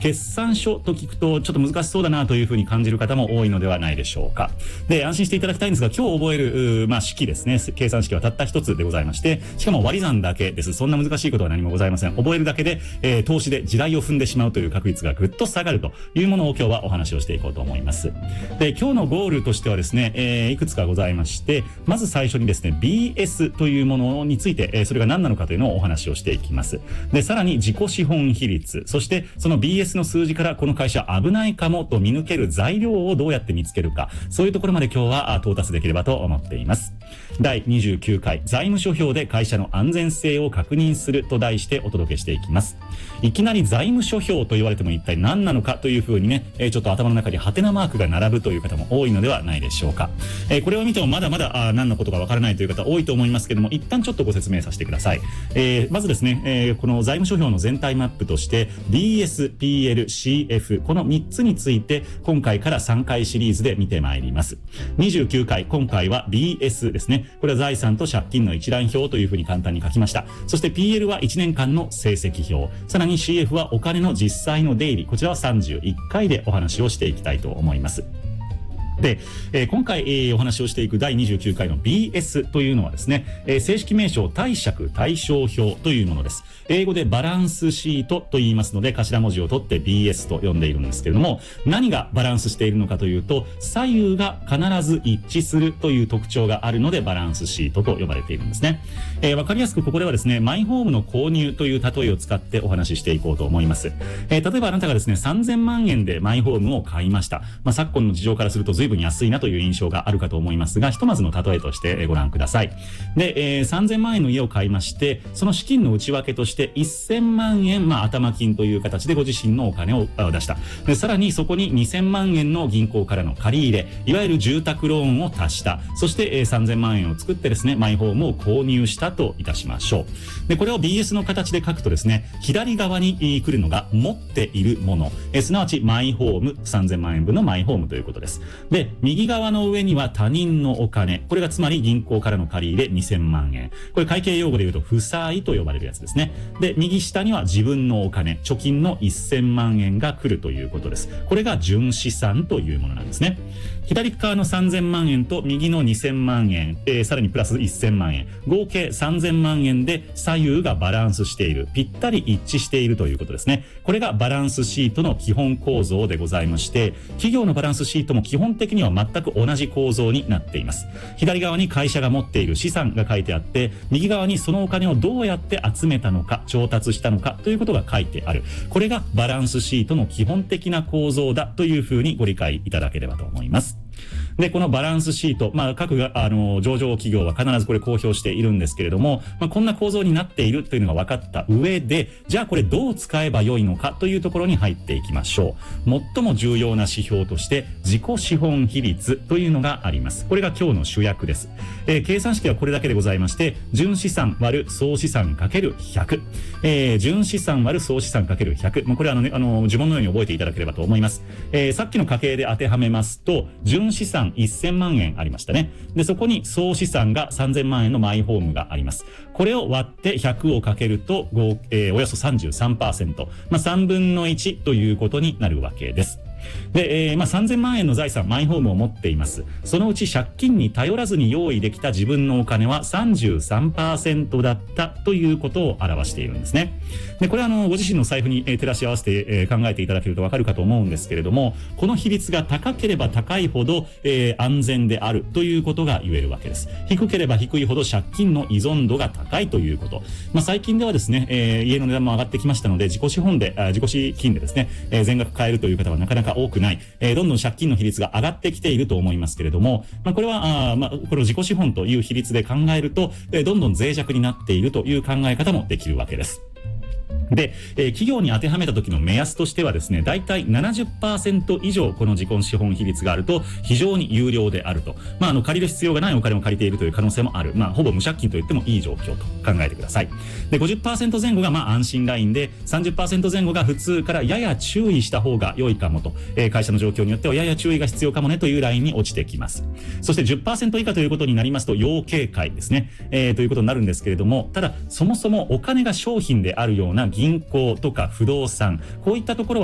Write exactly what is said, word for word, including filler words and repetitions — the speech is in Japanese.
決算書と聞くとちょっと難しそうだなというふうに感じる方も多いのではないでしょうか。で、安心していただきたいんですが、今日覚える、まあ、式ですね。計算式はたった一つでございまして、しかも割り算だけです。そんな難しいことは何もございません。覚えるだけで、えー、投資で地雷を踏んでしまうという確率がぐっと下がるというものを今日はお話をしていこうと思います。で、今日のゴールとしてはですね、えー、いくつかございまして、まず最初にですね、ビーエス というものについて、えー、それが何なのかというのをお話をしていきます。で、さらに自己資本比率、そしてその ビーエス の数字からこの会社危ないかもと見抜ける材料をどうやって見つけるか、そういうところまで今日は到達できればと思っています。だいにじゅうきゅうかい財務諸表で会社の安全性を確認すると題してお届けしていきます。いきなり財務諸表と言われても一体何なのかというふうにね、えー、ちょっと頭の中にハテナマークが並ぶという方も多いのではないでしょうか。えー、これを見てもまだまだあ何のことかわからないという方多いと思いますけども、一旦ちょっとご説明させてください。えー、まずですね、えー、この財務諸表の全体マップとして ビーエス、ピーエル、シーエフ このみっつについて今回からさんかいシリーズで見てまいります。にじゅうきゅうかい、今回は ビーエス ですね。これは財産と借金の一覧表というふうに簡単に書きました。そして ピーエル はいちねんかんの成績表、さらに シーエフ はお金の実際の出入り、こちらはさんじゅういっかいでお話をしていきたいと思います。で、えー、今回、えー、お話をしていくだいにじゅうきゅうかいの ビーエス というのはですね、えー、正式名称貸借対照表というものです。英語でバランスシートと言いますので、頭文字を取って ビーエス と呼んでいるんですけれども、何がバランスしているのかというと、左右が必ず一致するという特徴があるのでバランスシートと呼ばれているんですね。えー、わかりやすくここではですね、マイホームの購入という例えを使ってお話ししていこうと思います。えー、例えばあなたがですね、さんぜんまんえんでマイホームを買いました。まあ、昨今の事情からすると随分安いなという印象があるかと思いますが、ひとまずの例えとしてご覧ください。で、えー、さんぜんまんえんの家を買いまして、その資金の内訳としてせんまんえん、まあ、頭金という形でご自身のお金を出した。で、さらにそこににせんまんえんの銀行からの借り入れ、いわゆる住宅ローンを足した。そして、えー、さんぜんまんえんを作ってですね、マイホームを購入したといたしましょう。で、これを ビーエス の形で書くとですね、左側に来るのが持っているもの、えー、すなわちマイホーム、さんぜんまんえんぶんのマイホームということです。で、右側の上には他人のお金、これがつまり銀行からの借り入れにせんまんえん。これ会計用語で言うと負債と呼ばれるやつですね。で、右下には自分のお金、貯金のせんまんえんが来るということです。これが純資産というものなんですね。左側のさんぜんまんえんと右のにせんまんえん、えー、さらにプラスせんまんえん、合計さんぜんまんえんで左右がバランスしている、ぴったり一致しているということですね。これがバランスシートの基本構造でございまして、企業のバランスシートも基本的には全く同じ構造になっています。左側に会社が持っている資産が書いてあって、右側にそのお金をどうやって集めたのか、調達したのかということが書いてある。これがバランスシートの基本的な構造だというふうにご理解いただければと思います。で、このバランスシート、まあ、各が、あの、上場企業は必ずこれ公表しているんですけれども、まあ、こんな構造になっているというのが分かった上で、じゃあこれどう使えばよいのかというところに入っていきましょう。最も重要な指標として、自己資本比率というのがあります。これが今日の主役です。えー、計算式はこれだけでございまして、純資産割る総資産かけるひゃく。えー、純資産割る総資産かけるひゃく。もうこれはあの、ね、あの、呪文のように覚えていただければと思います。えー、さっきの家計で当てはめますと、純資産せんまんえんありましたね。で、そこに総資産がさんぜんまんえんのマイホームがあります。これを割ってひゃくをかけると、えー、およそ さんじゅうさんパーセント。まあ、さんぶんのいちということになるわけです。で、えー、まあ、さんぜんまんえんの財産、マイホームを持っています。そのうち借金に頼らずに用意できた自分のお金は さんじゅうさんパーセント だったということを表しているんですね。で、これはあの、ご自身の財布に、えー、照らし合わせて、えー、考えていただけるとわかるかと思うんですけれども、この比率が高ければ高いほど、えー、安全であるということが言えるわけです。低ければ低いほど借金の依存度が高いということ。まあ、最近ではですね、えー、家の値段も上がってきましたので、自己資本で、あ自己資金でですね、えー、全額買えるという方はなかなか多くない。えー、どんどん借金の比率が上がってきていると思いますけれども、まあ、これは、あまあ、これを自己資本という比率で考えると、えー、どんどん脆弱になっているという考え方もできるわけです。で、えー、企業に当てはめた時の目安としてはですね、だいたい ななじゅっパーセント 以上この自己資本比率があると非常に有料であると。まあ、あの、借りる必要がないお金を借りているという可能性もある。まあ、ほぼ無借金と言ってもいい状況と考えてください。で、ごじゅっパーセント 前後がまあ安心ラインで、さんじゅっパーセント 前後が普通からやや注意した方が良いかもと、えー、会社の状況によってはやや注意が必要かもねというラインに落ちてきます。そして じゅっパーセント 以下ということになりますと要警戒ですね、えー、ということになるんですけれども、ただそもそもお金が商品であるような銀行とか不動産、こういったところは